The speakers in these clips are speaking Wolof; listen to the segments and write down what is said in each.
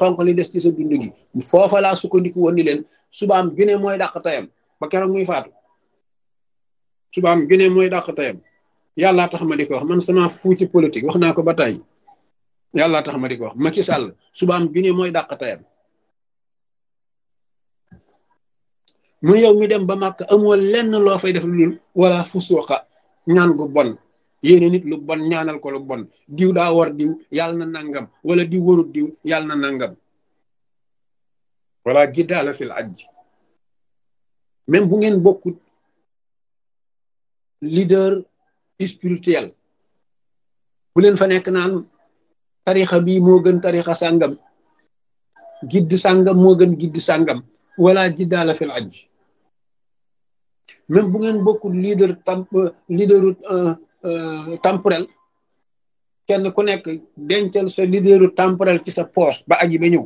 xonq li des ci sa dund gi foofa laa sukkandiku woon ni leen subaam junne mooy dàq tayam ba keroog muy faatu subaam junne mooy dàq tayam yàllaa tax ma di ko wax man sama fuu ci politique wax naa ko ba tey yàllaa tax ma di ko wax Macky Sall subaam junne mooy dàq tayam mu yow mi dem ba màkk amoo lenn loo fay def lu dul wala fusuuqa ñaan gu bon yéene nit lu bon ñaanal ko lu bon diw daa war diw yàlla na nangam wala diw warut diw yàlla na nangam wala jiddaala fil ajj même bu ngeen bokkut leader spirituel bu leen fa nekk naan tarixa bii moo gën tarixa sàngam gidd sàngam moo gën gidd sàngam wala jiddaala fil ajj même bu ngeen bokkut leaderu temporel kenn ku nekk dencal sa leaderu temporel ci sa poche ba aji ba ñëw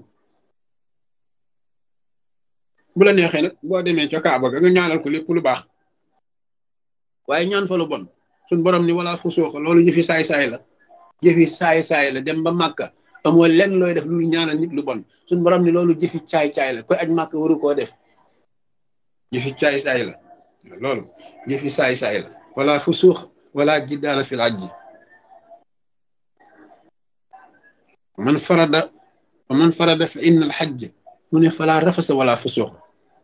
bu la neexee nag boo demee ca Kaaba ga nga ñaanal ko lépp lu baax waaye ñaan fa lu bon suñ borom ni wala fu sooxa loolu jëfi saay-saay la jëfi saay-saay la dem ba màkka amoo lenn looy def lu ñaanal nit lu bon suñ borom ni loolu jëfi caay-caay la koy aj màkka waru koo def jëfi caay-saay la loolu jëfi saay-saay la wala fu suux wala jiddaala fil ajji man farada fa inna al hajj mu ne fala rafasa wala fu suux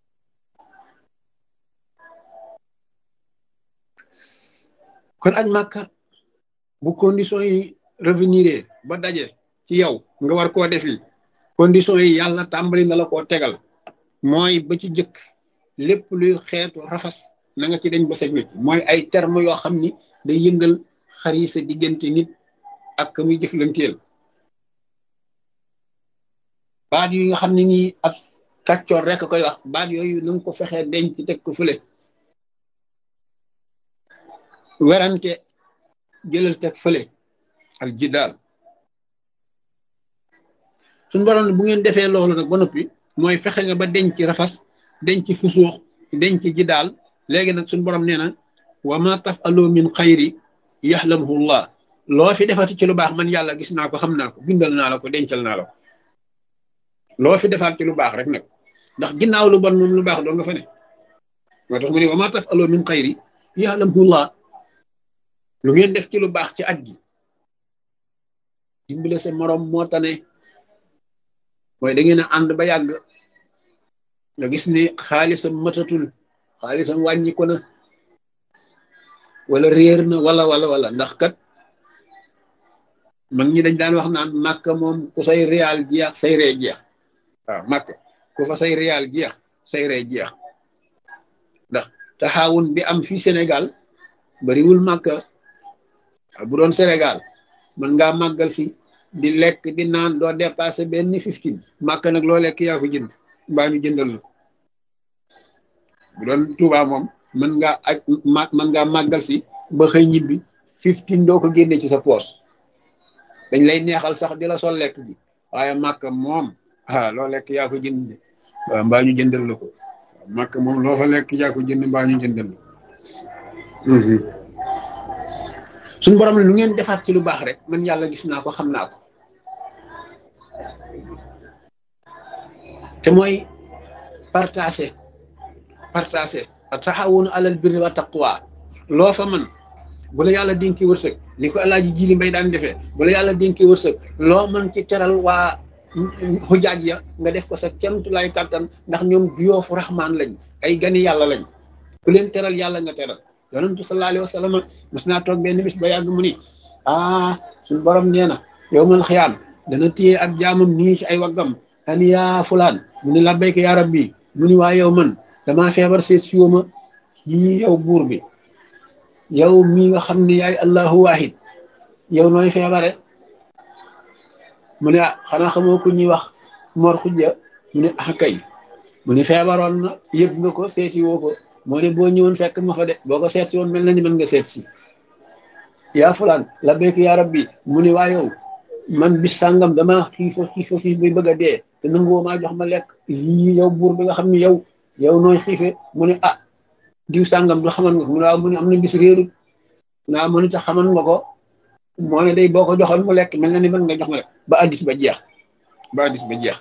kon aj màkka bu condition yi revenir ba daje ci yow nga war koo defi condition yi yàlla tàmbali na la koo tegal mooy ba ci jëkk lépp luy xeetu rafas na nga ci dañ ba set wecc mooy ay terme yoo xam ni day yëngal xari sa diggante nit ak muy jëflanteel baat yi nga xam ne nii ab kàccoor rek koy wax baat yooyu na nga ko fexee denc teg ko fële werante jëlal teg fële al jidaal suñu borom ne bu ngeen defee loolu nag ba noppi mooy fexe nga ba denc rafas denc fusuux denc jidaal léegi nag suñu borom nee na wa ma tafalu min xayri yaxlamuhu llah loo fi defati ci lu baax man yàlla gis naa ko xam naa ko bindal naa la ko dencal naa la ko loo fi defaat ci lu baax rek nag ndax ginnaaw lu bon moom lu baax doo nga fa ne moo tax mu ne wa ma tafalu min xayri yaxlamuhu llah lu ngeen def ci lu baax ci at gi dimbale sa morom moo tane mooy da ngeen a ànd ba yàgg nga gis ne xaalisam matatul xaalisam wàññiku na wala réer na wala ndax kat mag ñi dañ daan wax naan màkk moom ku say réal jeex say ree jeex waaw màkk ku fa say réal jeex say ree jeex ndax taxawun bi am fii Sénégal bariwul màkk bu doon Sénégal man ngaa màggal si di lekk di naan doo dépassé benn 15 màkk nag loo lekk yaa ko jënd mbaa ñu jëndal la bu doon Touba moom mën ngaa màggal si ba xëy ñibbi 15 doo ko génne ci sa poos dañ lay neexal sax di la sol lekk gi waaye màkk moom loo lekk yaa ko jënd waaw mbaa ñu jëndal la ko màkk moom loo fa lekk yaa ko jënd mbaa ñu jëndal la suñu borom lu ngeen defaat ci lu baax rek man yàlla gis naa ko xam naa ko te mooy partager taxawunu alal birri wa taqwa loo fa man bu la yàlla dénkee wërsëg ni ko Alaaji Jili Mbay daan defee bu la yàlla dénkee wërsëg loo mën ci teral waa xujaaj ya nga def ko sa kemtulaay kàttan ndax ñoom duyoofu raxmaan lañ ay gani yàlla lañ ku leen teral yàlla nga teral yonentu sallallahu alayhi wa sallam mas naa toog benn bis ba yàgg mu ni suñu borom nee na yow mal xiyaam dana téye ak jaamam nii ci ay waggam ani yaa fulaan mu ni labbayka yaa rabbi mu ni waa yow man damaa feebar seet si yooma yii yow buur bi yow mii nga xam ne yaay allahu wahid yow nooy feebare mu ne xanaa xamoo ku ñuy wax Mor Xujja mu ne kay mu ne feebaroon na yëg nga ko seeti woo ko moo ne boo ñëwoon fekk ma fa de boo ko seet si woon mel na ni mën nga seet si yaa fulaan labbayka yaa rabbi mu ne waa yow man bis sàngam dama xiif bay bëgg a dee te nanguwoo maa jox ma lekk yii yow buur bi nga xam ne yow nooy xiife mu ne diw sàngam du xaman nga ko mu ne waaw mu ne am na bis réerut naa mënu ta xaman nga ko moo ne day boo ko joxoon mu lekk mel na ni mën nga jox ma lekk ba addis ba jeex